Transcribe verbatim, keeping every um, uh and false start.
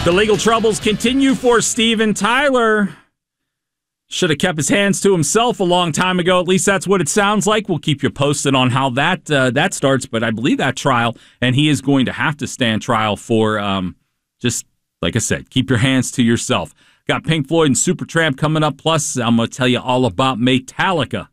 The legal troubles continue for Steven Tyler. Should have kept his hands to himself a long time ago. At least that's what it sounds like. We'll keep you posted on how that uh, that starts. But I believe that trial, and he is going to have to stand trial for um, just, like I said, keep your hands to yourself. Got Pink Floyd and Supertramp coming up. Plus, I'm going to tell you all about Metallica